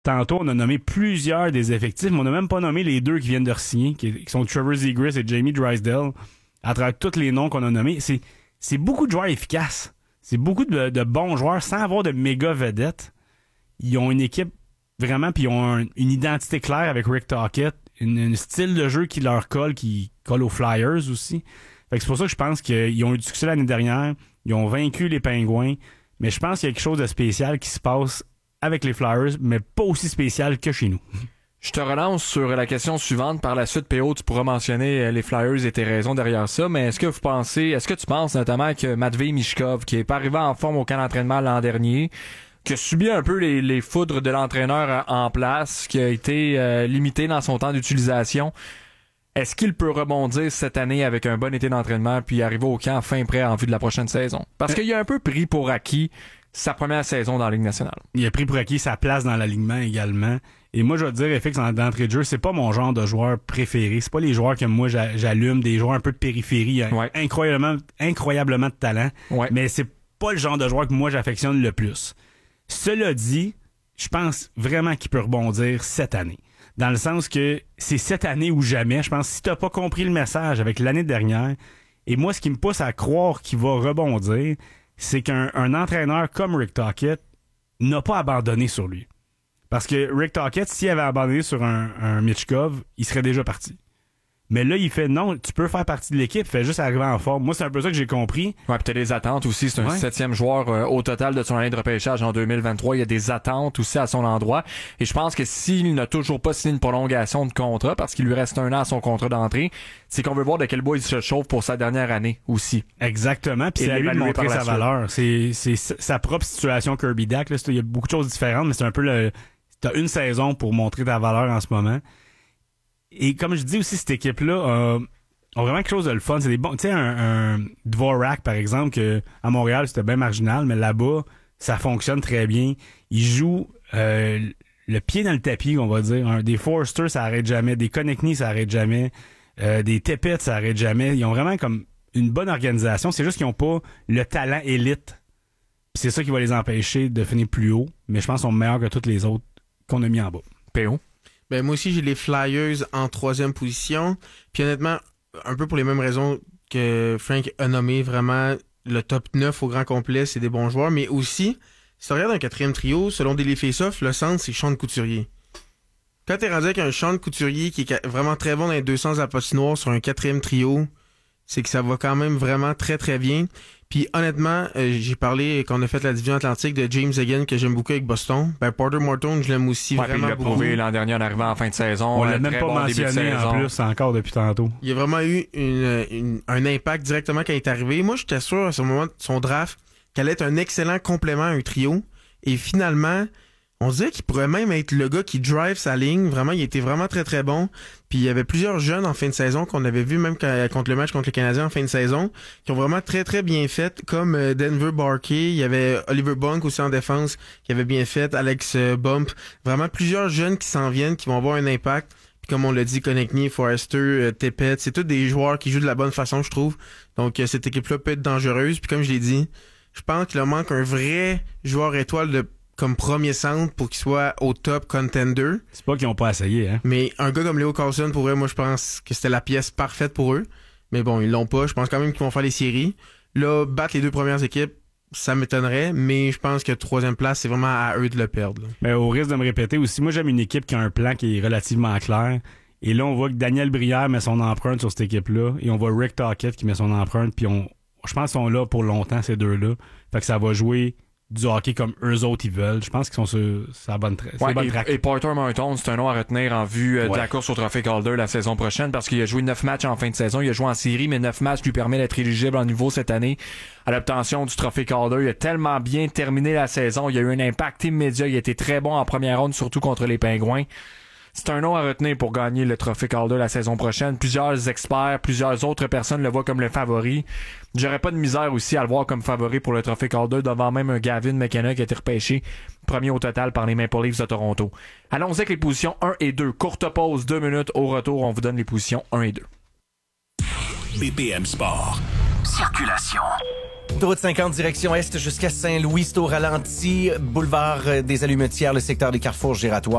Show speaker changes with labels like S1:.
S1: tantôt, on a nommé plusieurs des effectifs, mais on n'a même pas nommé les deux qui viennent de re-signer, qui sont Trevor Zegras et Jamie Drysdale. À travers tous les noms qu'on a nommés, c'est beaucoup de joueurs efficaces. C'est beaucoup de bons joueurs sans avoir de méga vedettes. Ils ont une équipe vraiment, puis ils ont une identité claire avec Rick Tocchet, un style de jeu qui leur colle, qui colle aux Flyers aussi. Fait que c'est pour ça que je pense qu'ils ont eu du succès l'année dernière. Ils ont vaincu les Pingouins. Mais je pense qu'il y a quelque chose de spécial qui se passe avec les Flyers, mais pas aussi spécial que chez nous.
S2: Je te relance sur la question suivante. Par la suite, PO, tu pourras mentionner les Flyers et tes raisons derrière ça. Mais est-ce que tu penses notamment que Matvei Michkov, qui est pas arrivé en forme au camp d'entraînement l'an dernier, qui a subi un peu les foudres de l'entraîneur en place, qui a été limité dans son temps d'utilisation, est-ce qu'il peut rebondir cette année avec un bon été d'entraînement puis arriver au camp fin prêt en vue de la prochaine saison? Parce qu'il a un peu pris pour acquis sa première saison dans la Ligue nationale. Il a pris pour acquis sa place dans l'alignement également. Et moi, je vais te dire, FX, d'entrée de jeu, c'est pas mon genre de joueur préféré. C'est pas les joueurs que moi, j'allume, des joueurs un peu de périphérie, incroyablement de talent. Ouais. Mais c'est pas le genre de joueur que moi, j'affectionne le plus. Cela dit, je pense vraiment qu'il peut rebondir cette année. Dans le sens que c'est cette année ou jamais. Je pense que si t'as pas compris le message avec l'année dernière, et moi, ce qui me pousse à croire qu'il va rebondir, c'est qu'un entraîneur comme Rick Tocchet n'a pas abandonné sur lui. Parce que Rick Tocchet, s'il avait abandonné sur un Michkov, il serait déjà parti. Mais là, il fait non, tu peux faire partie de l'équipe, fais juste arriver en forme. Moi, c'est un peu ça que j'ai compris. Ouais, pis t'as des attentes aussi. C'est un 7e joueur au total de son année de repêchage en 2023. Il y a des attentes aussi à son endroit. Et je pense que s'il n'a toujours pas signé une prolongation de contrat, parce qu'il lui reste 1 an à son contrat d'entrée, c'est qu'on veut voir de quel bois il se chauffe pour sa dernière année aussi. Exactement. Puis c'est à lui de montrer sa valeur. C'est sa propre situation Kirby Dach. Là, il y a beaucoup de choses différentes, mais c'est un peu t'as une saison pour montrer ta valeur en ce moment. Et comme je dis aussi, cette équipe-là a vraiment quelque chose de le fun. C'est des bons. Tu sais, un Dvorak, par exemple, que à Montréal, c'était bien marginal, mais là-bas, ça fonctionne très bien. Ils jouent le pied dans le tapis, on va dire. Des Forster, ça arrête jamais. Des Konechny, ça arrête jamais. Des Tepettes, ça arrête jamais. Ils ont vraiment comme une bonne organisation. C'est juste qu'ils n'ont pas le talent élite. Puis c'est ça qui va les empêcher de finir plus haut. Mais je pense qu'ils sont meilleurs que tous les autres qu'on a mis en bas. PO?
S3: Ben moi aussi j'ai les Flyers en 3e position. Puis honnêtement, un peu pour les mêmes raisons que Frank a nommé, vraiment le top 9 au grand complet, c'est des bons joueurs. Mais aussi, si tu regardes un 4e trio, selon Daily Faceoff, le centre, c'est Sean Couturier. Quand t'es rendu avec un Sean Couturier qui est vraiment très bon dans les 200 à la patinoire sur un 4e trio, c'est que ça va quand même vraiment très très bien. Puis honnêtement, j'ai parlé quand on a fait la division Atlantique de James Hagan que j'aime beaucoup avec Boston. Ben Porter Morton, je l'aime aussi vraiment beaucoup. Il l'a prouvé l'an dernier en arrivant en fin de saison. On l'a même pas mentionné en plus encore depuis tantôt. Il a vraiment eu un impact directement quand il est arrivé. Moi, j'étais sûr à ce moment de son draft qu'elle allait être un excellent complément à un trio. Et finalement, on dirait qu'il pourrait même être le gars qui drive sa ligne. Vraiment, il était vraiment très, très bon. Puis il y avait plusieurs jeunes en fin de saison qu'on avait vu même contre le match contre les Canadiens en fin de saison qui ont vraiment très, très bien fait. Comme Denver Barkey, il y avait Oliver Bunk aussi en défense qui avait bien fait. Alex Bump. Vraiment plusieurs jeunes qui s'en viennent, qui vont avoir un impact. Puis comme on l'a dit, Konechny, Forrester, Tepettes, c'est tous des joueurs qui jouent de la bonne façon, je trouve. Donc cette équipe-là peut être dangereuse. Puis comme je l'ai dit, je pense qu'il leur manque un vrai joueur étoile comme premier centre pour qu'il soit au top contender. C'est pas qu'ils ont pas essayé, hein. Mais un gars comme Leo Carlson, pour eux, moi, je pense que c'était la pièce parfaite pour eux. Mais bon, ils l'ont pas. Je pense quand même qu'ils vont faire les séries. Là, battre les 2 premières équipes, ça m'étonnerait. Mais je pense que 3e place, c'est vraiment à eux de le perdre. Là. Mais au risque de me répéter aussi, moi, j'aime une équipe qui a un plan qui est relativement clair. Et là, on voit que Daniel Brière met son empreinte sur cette équipe-là. Et on voit Rick Tocchet qui met son empreinte. Puis je pense qu'ils sont là pour longtemps, ces deux-là. Fait que ça va jouer du hockey comme eux autres ils veulent. Je pense qu'ils sont sur la bonne track. Et Porter Morton, c'est un nom à retenir en vue de la course au Trophée Calder la saison prochaine parce qu'il a joué 9 matchs en fin de saison. Il a joué en série, mais 9 matchs lui permet d'être éligible en niveau cette année à l'obtention du Trophée Calder. Il a tellement bien terminé la saison. Il a eu un impact immédiat. Il a été très bon en première ronde, surtout contre les Pingouins. C'est un nom à retenir pour gagner le Trophée Calder la saison prochaine. Plusieurs experts, plusieurs autres personnes le voient comme le favori. J'aurais pas de misère aussi à le voir comme favori pour le Trophée Calder devant même un Gavin McKenna qui a été repêché premier au total par les Maple Leafs de Toronto. Allons-y avec les positions 1 et 2. Courte pause, 2 minutes. Au retour, on vous donne les positions 1 et 2.
S4: BPM Sport. Circulation. Autoroute 50 direction est jusqu'à Saint-Louis, c'est au ralenti. Boulevard des Allumetières, le secteur des Carrefours giratoires.